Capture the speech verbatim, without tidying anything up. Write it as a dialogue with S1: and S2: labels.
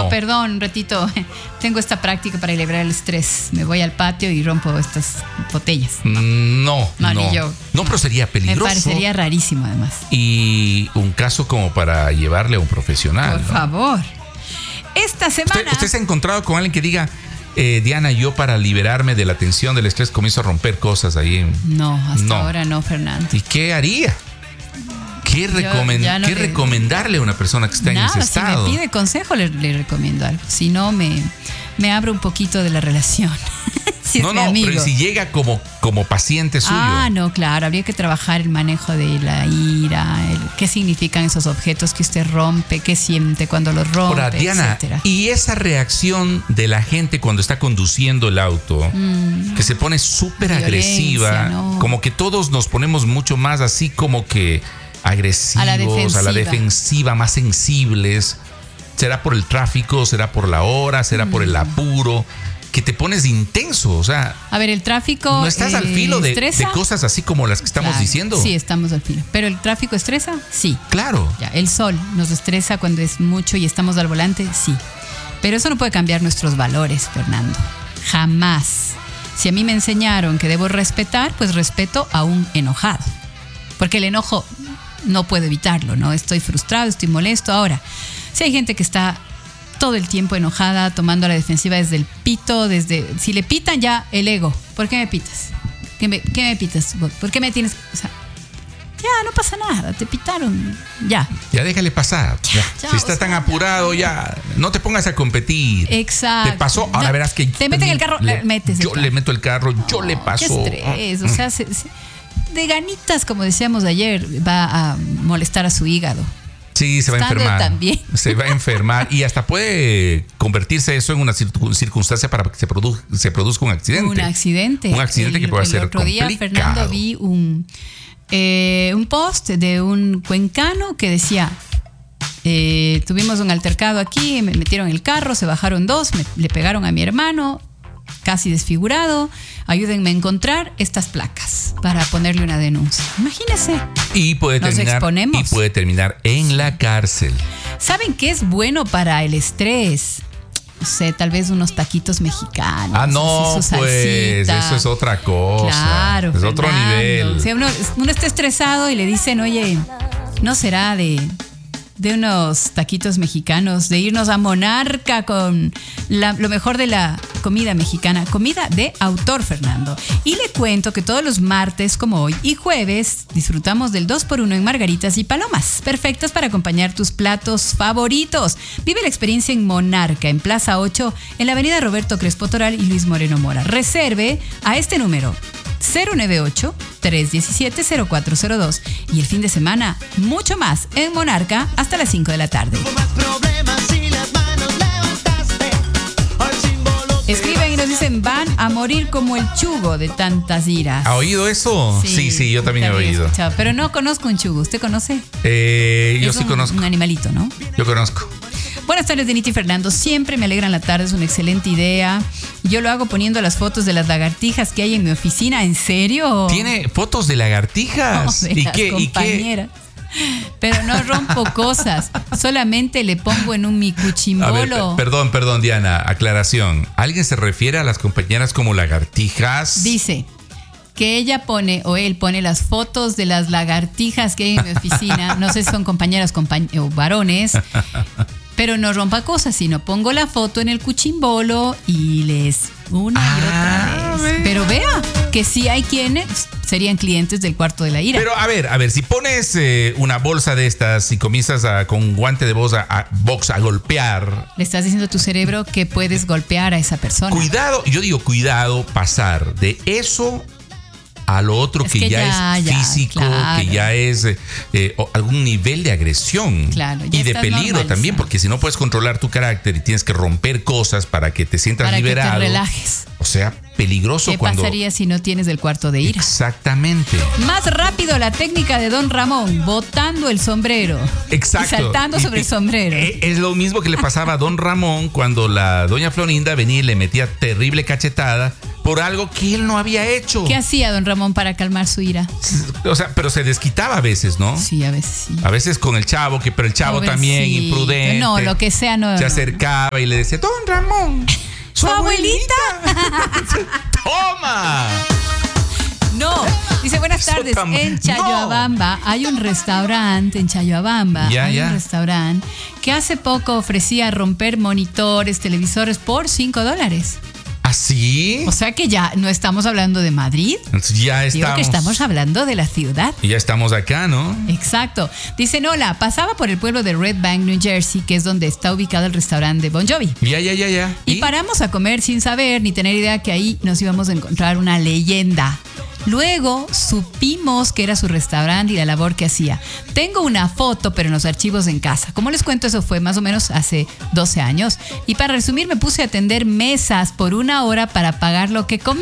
S1: perdón, un ratito. Tengo esta práctica para liberar el estrés. Me voy al patio y rompo estas botellas.
S2: No, no.
S1: No, ni yo.
S2: No, pero sería peligroso.
S1: Me parecería rarísimo, además.
S2: Y un caso como para llevarle a un profesional.
S1: Por
S2: ¿no?
S1: favor. Esta semana...
S2: ¿Usted, usted se ha encontrado con alguien que diga, eh, Diana, yo para liberarme de la tensión, del estrés, comienzo a romper cosas ahí? En...
S1: No, hasta
S2: No.
S1: ahora no, Fernando.
S2: ¿Y qué haría? ¿Qué, recomen-
S1: ya no
S2: ¿qué
S1: le-
S2: recomendarle a una persona que está
S1: Nada,
S2: en ese estado?
S1: si me pide consejo, le, le recomiendo algo. Si no, me, me abro un poquito de la relación. Si es
S2: no,
S1: mi
S2: no,
S1: amigo.
S2: pero si llega como, como paciente suyo.
S1: Ah, no, claro, habría que trabajar el manejo de la ira, el, qué significan esos objetos que usted rompe, qué siente cuando los rompe,
S2: Ahora, Diana,
S1: etcétera.
S2: y esa reacción de la gente cuando está conduciendo el auto,
S1: Mm.
S2: que se pone súper
S1: Violencia,
S2: agresiva,
S1: ¿no?
S2: como que todos nos ponemos mucho más así como que agresivos,
S1: A la defensiva.
S2: a la defensiva, más sensibles. ¿Será por el tráfico? ¿Será por la hora? ¿Será por el apuro? Que te pones intenso, o sea,
S1: A ver, el tráfico...
S2: no estás
S1: eh,
S2: al filo de,
S1: ¿estresa?
S2: de cosas así como las que estamos
S1: Claro,
S2: diciendo.
S1: Sí, estamos al filo. ¿Pero el tráfico estresa? Sí.
S2: Claro.
S1: Ya, el sol nos estresa cuando es mucho y estamos al volante, sí. Pero eso no puede cambiar nuestros valores, Fernando. Jamás. Si a mí me enseñaron que debo respetar, pues respeto a un enojado. Porque el enojo no puedo evitarlo, ¿no? Estoy frustrado, estoy molesto. Ahora, si hay gente que está todo el tiempo enojada, tomando la defensiva desde el pito, desde... Si le pitan ya el ego. ¿Por qué me pitas? ¿Qué me, qué me pitas? ¿Por qué me tienes...? O sea, ya, no pasa nada, te pitaron, ya.
S2: Ya déjale pasar. Ya.
S1: ya,
S2: si está
S1: o sea,
S2: tan apurado, ya. No te pongas a competir.
S1: Exacto.
S2: Te pasó, ahora
S1: No,
S2: verás que.
S1: te meten el carro, le metes el
S2: Yo
S1: carro.
S2: le meto el carro, yo le paso.
S1: Qué estrés, o sea, se- se- de ganitas, como decíamos ayer, va a molestar a su hígado.
S2: Sí, se va a
S1: Estando
S2: enfermar.
S1: también.
S2: Se va a enfermar y hasta puede convertirse eso en una circun- circunstancia para que se, produ- se produzca un accidente.
S1: Un accidente.
S2: Un accidente
S1: el,
S2: que puede
S1: el
S2: ser
S1: otro día,
S2: complicado.
S1: Fernando, vi un, eh, un post de un cuencano que decía, eh, tuvimos un altercado aquí, me metieron en el carro, se bajaron dos, me- le pegaron a mi hermano, casi desfigurado, ayúdenme a encontrar estas placas para ponerle una denuncia. Imagínese.
S2: Y puede
S1: Nos
S2: terminar
S1: exponemos.
S2: y puede terminar en la cárcel.
S1: ¿Saben qué es bueno para el estrés? No sé, tal vez unos taquitos mexicanos.
S2: Ah, no,
S1: así, su
S2: pues
S1: salsita.
S2: eso es otra cosa.
S1: Claro,
S2: es otro
S1: Fernando.
S2: nivel.
S1: O sea, uno, uno está estresado y le dicen, oye, ¿no será de, de unos taquitos mexicanos, de irnos a Monarca con la- lo mejor de la comida mexicana? Comida de autor, Fernando. Y le cuento que todos los martes, como hoy, y jueves, disfrutamos del dos por uno en margaritas y palomas, perfectas para acompañar tus platos favoritos. Vive la experiencia en Monarca, en Plaza ocho, en la avenida Roberto Crespo Toral y Luis Moreno Mora. Reserve a este número, cero nueve ocho, tres uno siete, cero cuatro cero dos. Y el fin de semana, mucho más en Monarca hasta las cinco de la tarde.
S3: Más problemas y las manos levantaste al símbolo.
S1: Escriben y nos dicen, van a morir como el chugo de tantas iras.
S2: ¿Ha oído eso? Sí, sí, yo también he oído.
S1: escuchado, pero no conozco un chugo. ¿Usted conoce?
S2: Eh, yo
S1: Es
S2: sí
S1: un-
S2: conozco.
S1: Un animalito, ¿no?
S2: Yo conozco.
S1: Buenas tardes, Denita y Fernando. Siempre me alegran la tarde, es una excelente idea. Yo lo hago poniendo las fotos de las lagartijas que hay en mi oficina. ¿En serio?
S2: ¿Tiene fotos de lagartijas?
S1: No, de
S2: ¿Y
S1: las
S2: qué? ¿Y qué?
S1: compañeras. Pero no rompo cosas. Solamente le pongo en un mi
S2: A ver,
S1: cuchimbolo.
S2: pe- perdón, perdón, Diana, aclaración. ¿Alguien se refiere a las compañeras como lagartijas?
S1: Dice que ella pone o él pone las fotos de las lagartijas que hay en mi oficina. No sé si son compañeras compañ- o varones. Pero no rompa cosas, sino pongo la foto en el cuchimbolo y les una y
S2: Ah,
S1: otra vez.
S2: ve.
S1: Pero vea que sí hay quienes serían clientes del cuarto de la ira.
S2: Pero a ver, a ver, si pones eh, una bolsa de estas y comienzas a, con un guante de box a, a, box a golpear,
S1: Le estás diciendo a tu cerebro que puedes golpear a esa persona.
S2: cuidado, yo digo cuidado pasar de eso a lo otro
S1: Es
S2: que,
S1: que
S2: ya,
S1: ya,
S2: es
S1: ya,
S2: físico,
S1: claro.
S2: que ya es eh, o algún nivel de agresión
S1: Claro, ya
S2: y de
S1: estás
S2: peligro
S1: normalizando.
S2: también, porque si no puedes controlar tu carácter y tienes que romper cosas para que te sientas
S1: Para que te
S2: liberado.
S1: relajes.
S2: O sea, peligroso
S1: ¿Qué
S2: cuando.
S1: pasaría si no tienes el cuarto de ira?
S2: Exactamente.
S1: Más rápido la técnica de Don Ramón, botando el sombrero.
S2: Exacto.
S1: Y saltando
S2: Y-
S1: sobre
S2: y-
S1: el sombrero.
S2: eh, Es lo mismo que le pasaba a Don Ramón cuando la doña Florinda venía y le metía terrible cachetada por algo que él no había hecho.
S1: ¿Qué hacía don Ramón para calmar su ira?
S2: O sea, pero se desquitaba a veces, ¿no?
S1: Sí, a veces sí.
S2: A veces con el chavo, que pero el chavo
S1: Pobrecito.
S2: también imprudente.
S1: No, lo que sea, no.
S2: Se
S1: no,
S2: acercaba y le decía, Don Ramón, su,
S1: ¿Su
S2: abuelita. ¡Toma!
S1: No. Dice, buenas
S2: Eso
S1: tardes.
S2: tam-
S1: En Chayoabamba hay un restaurante, en Chayoabamba
S2: Ya,
S1: hay
S2: ya.
S1: un restaurante que hace poco ofrecía romper monitores, televisores por cinco dólares.
S2: ¿Así?
S1: O sea que ya no estamos hablando de Madrid,
S2: Ya
S1: digo
S2: estamos.
S1: que estamos hablando de la ciudad.
S2: Y ya estamos acá, ¿no?
S1: Exacto. Dice, hola, pasaba por el pueblo de Red Bank, New Jersey, que es donde está ubicado el restaurante de Bon Jovi.
S2: Ya, ya, ya, ya.
S1: Y paramos a comer sin saber ni tener idea que ahí nos íbamos a encontrar una leyenda. Luego supimos que era su restaurante y la labor que hacía. Tengo una foto, pero en los archivos en casa. Como les cuento, eso fue más o menos hace doce años. Y para resumir, me puse a atender mesas por una hora para pagar lo que comí.